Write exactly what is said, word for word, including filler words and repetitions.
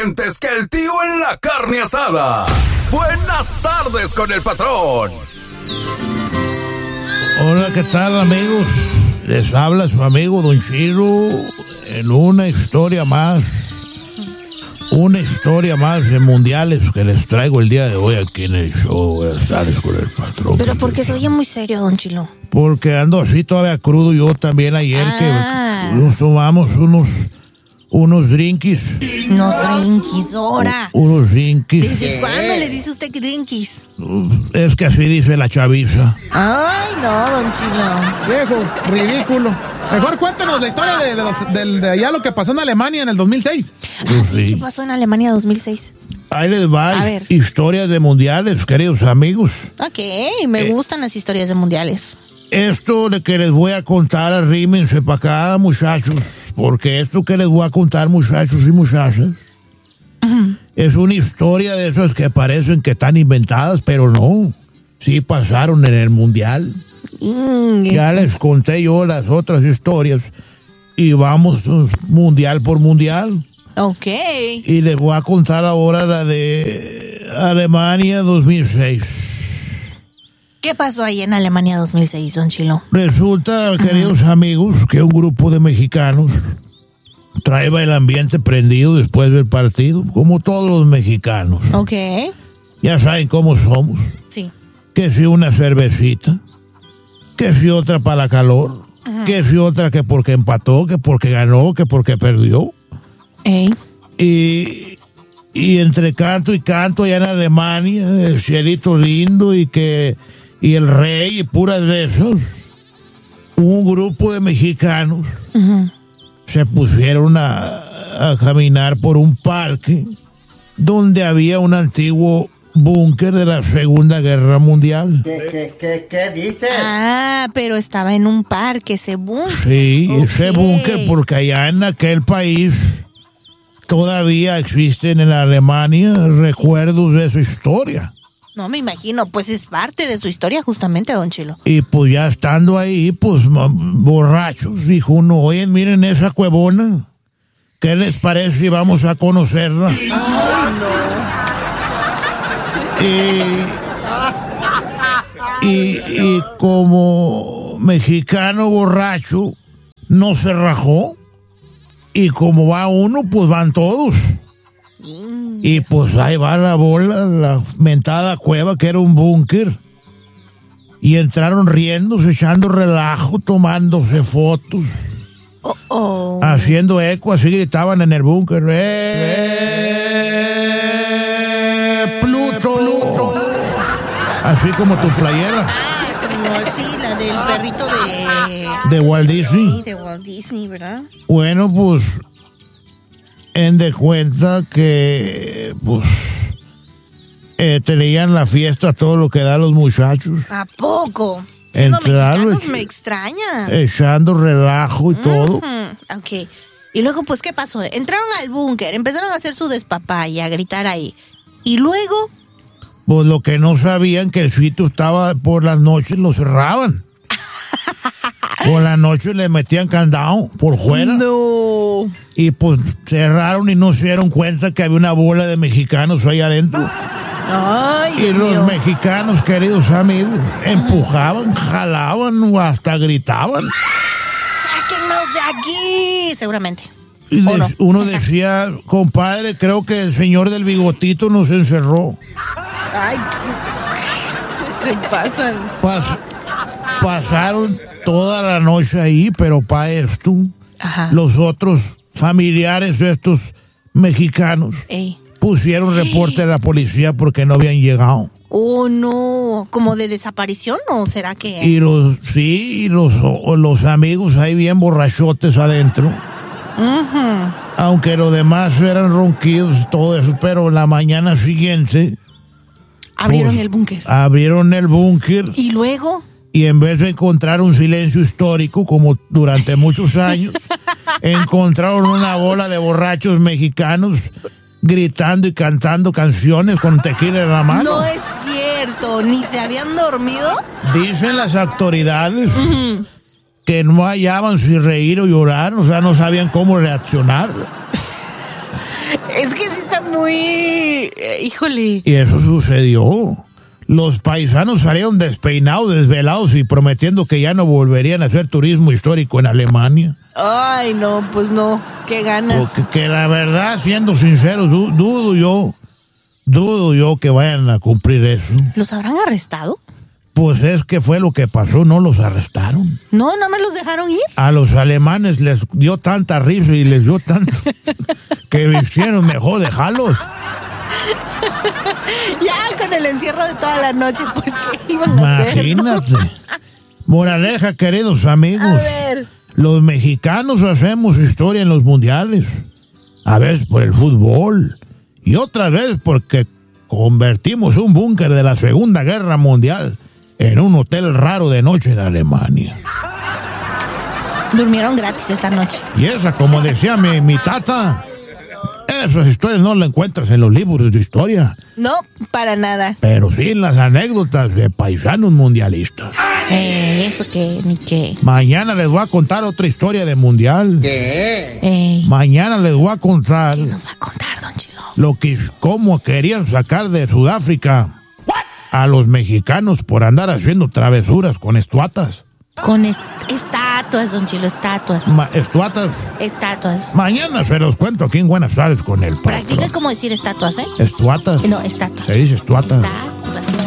calientes que el tío en la carne asada. Buenas tardes con el patrón. Hola, ¿qué tal, amigos? Les habla su amigo Don Chilo en una historia más. Una historia más de mundiales que les traigo el día de hoy aquí en el show. Buenas tardes con el patrón. Pero porque se oye muy serio, Don Chilo. Porque ando así todavía crudo yo también ayer Ah. que nos tomamos unos unos drinkies. Unos drinkies, ahora. U- unos drinkies. ¿Desde cuándo le dice usted que drinkies? Es que así dice la chaviza. Ay, no, Don Chilo. Viejo, ridículo. Mejor cuéntanos la historia de, de, los, de, de allá lo que pasó en Alemania en el dos mil seis. Ah, sí, Sí. ¿qué pasó en Alemania dos mil seis? Ahí les va A ver. historias de mundiales, queridos amigos. Ok, me Eh. gustan las historias de mundiales. Esto de que les voy a contar, arrímense para acá, muchachos, porque esto que les voy a contar, muchachos y muchachas, es una historia de esas que parecen que están inventadas, pero no. Sí pasaron en el mundial. Mm, Ya les conté yo las otras historias y vamos mundial por mundial. ok. Y les voy a contar ahora la de Alemania dos mil seis. ¿Qué pasó ahí en Alemania dos mil seis, Don Chilo? Resulta, queridos amigos, que un grupo de mexicanos traía el ambiente prendido después del partido, como todos los mexicanos. Ok, Ya saben cómo somos. sí. Que si una cervecita, que si otra para la calor, que si otra que porque empató, que porque ganó, que porque perdió. Ey. Y, y entre canto y canto allá en Alemania, el cielito lindo y que y el rey y puras de esos, un grupo de mexicanos Ujú. se pusieron a, a caminar por un parque donde había un antiguo búnker de la Segunda Guerra Mundial. ¿Qué, qué, qué, qué dice? Ah, pero estaba en un parque, ese búnker. Sí, ese Ok. búnker, porque allá en aquel país todavía existen en Alemania recuerdos de su historia. No me imagino, pues es parte de su historia justamente, Don Chilo. Y pues ya estando ahí, pues ma- borrachos, dijo uno, oye, miren esa cuevona, ¿qué les parece si vamos a conocerla? Y, y, y como mexicano borracho, no se rajó. Y como va uno, pues van todos. Y pues ahí va la bola, la mentada cueva, que era un búnker. Y entraron riéndose, echando relajo, tomándose fotos, Oh, oh. haciendo eco, así gritaban en el búnker. ¡Eh, Pluto! Así como tu playera Ah, como sí, la del perrito de... de Walt Disney. Sí, de Walt Disney, ¿verdad? Bueno, pues, en de cuenta que, pues, eh, tenían la fiesta, todo lo que da los muchachos, ¿A poco? Siendo Entraron, mexicanos ech- me extraña. echando relajo y todo. Mm, ok. Y luego, pues, ¿qué pasó? Entraron al búnker, empezaron a hacer su despapay, a gritar ahí. Y luego... Pues lo que no sabían que el sitio estaba por las noches, lo cerraban. Por la noche le metían candado por fuera. No. Y pues cerraron y no se dieron cuenta que había una bola de mexicanos ahí adentro. Ay, Y Dios los mío. mexicanos, queridos amigos, empujaban, jalaban o hasta gritaban. ¡Sáquennos de aquí! Seguramente. Y ¿O de- no? uno decía, compadre, creo que el señor del bigotito nos encerró. Ay, se pasan. Pas- pasaron toda la noche ahí, pero para esto, Ajá. los otros familiares de estos mexicanos Ey. pusieron reporte a la policía porque no habían llegado. Oh, no. ¿Como de desaparición o será que...? Y los, sí, y los, o- los amigos ahí bien borrachotes adentro. Aunque los demás eran ronquidos y todo eso, pero la mañana siguiente Abrieron pues, el búnker. abrieron el búnker ¿Y luego? y en vez de encontrar un silencio histórico como durante muchos años, encontraron una bola de borrachos mexicanos gritando y cantando canciones con tequila en la mano. No es cierto. ¿Ni se habían dormido? Dicen las autoridades que no hallaban si reír o llorar, o sea, no sabían cómo reaccionar. Es que sí está muy... eh, híjole. Y eso sucedió. Los paisanos salieron despeinados, desvelados y prometiendo que ya no volverían a hacer turismo histórico en Alemania. Ay, no, pues no. Qué ganas. Porque que la verdad, siendo sinceros, du- dudo yo, dudo yo que vayan a cumplir eso. ¿Los habrán arrestado? Pues es que fue lo que pasó, no los arrestaron. No, no me los dejaron ir. A los alemanes les dio tanta risa y les dio tanto que hicieron mejor dejarlos. Ya con el encierro de toda la noche, pues ¿qué iban a hacer? Imagínate. Moraleja, queridos amigos. A ver. Los mexicanos hacemos historia en los mundiales. A veces por el fútbol. Y otra vez porque convertimos un búnker de la Segunda Guerra Mundial en un hotel raro de noche en Alemania. Durmieron gratis esa noche. Y esa, como decía mi, mi tata, esas historias no las encuentras en los libros de historia, No, para nada. pero sí en las anécdotas de paisanos mundialistas. Eh, eso que, ni qué. Mañana les voy a contar otra historia de mundial. Eh, Mañana les voy a contar nos va a contar, don Chilo. lo que cómo querían sacar de Sudáfrica a los mexicanos por andar haciendo travesuras con estuatas. Con est- estatuas, don Chilo, estatuas. Ma- estuatas. Estatuas. Mañana se los cuento aquí en Buenas tardes con el Practica patrón. cómo decir estatuas, ¿eh? Estuatas. No, estatuas. Se dice estuatas. Estatuas.